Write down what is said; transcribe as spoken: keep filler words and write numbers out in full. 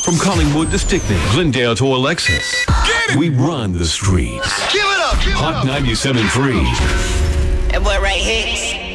From Collingwood to Stickney, Glendale to Alexis. Get it! We run the streets. Give it up! Give it Hot up! ninety-seven point three. That boy right here.